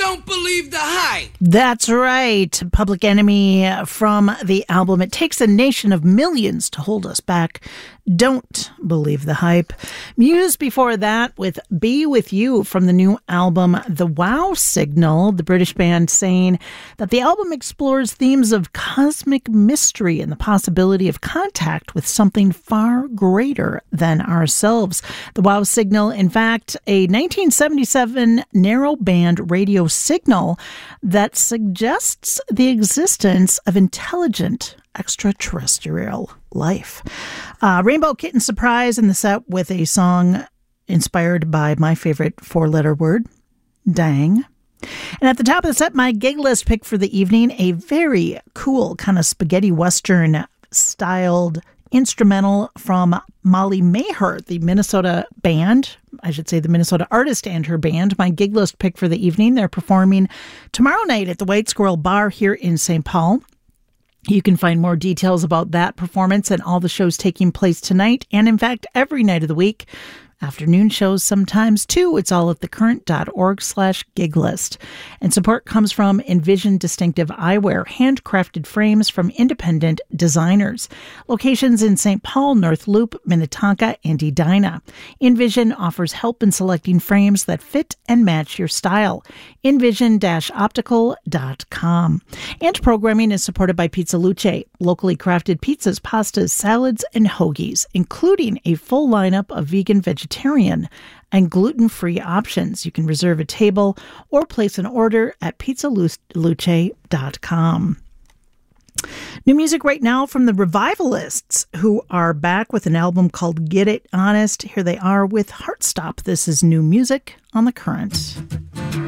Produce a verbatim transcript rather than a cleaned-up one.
don't believe the hype. That's right. Public Enemy from the album It Takes a Nation of Millions to Hold Us Back. Don't believe the hype. Muse before that with Be With You from the new album The Wow Signal, the British band saying that the album explores themes of cosmic mystery and the possibility of contact with something far greater than ourselves. The Wow Signal, in fact, a nineteen seventy-seven narrow band radio signal that suggests the existence of intelligent extraterrestrial life. Uh, Rainbow Kitten Surprise in the set with a song inspired by my favorite four-letter word, dang. And at the top of the set, my gig list pick for the evening, a very cool kind of spaghetti western styled instrumental from Molly Maher, the Minnesota band, I should say the Minnesota artist and her band. My gig list pick for the evening, they're performing tomorrow night at the White Squirrel Bar here in Saint Paul. You can find more details about that performance and all the shows taking place tonight and, in fact, every night of the week. Afternoon shows sometimes, too. It's all at thecurrent.org slash gig list. And support comes from Envision Distinctive Eyewear, handcrafted frames from independent designers. Locations in Saint Paul, North Loop, Minnetonka, and Edina. Envision offers help in selecting frames that fit and match your style. envision dash optical dot com. And programming is supported by Pizza Luce, locally crafted pizzas, pastas, salads, and hoagies, including a full lineup of vegan, vegetarian, and gluten-free options. You can reserve a table or place an order at pizza luce dot com. New music right now from the Revivalists, who are back with an album called Get It Honest. Here they are with Heartstop. This is new music on The Current.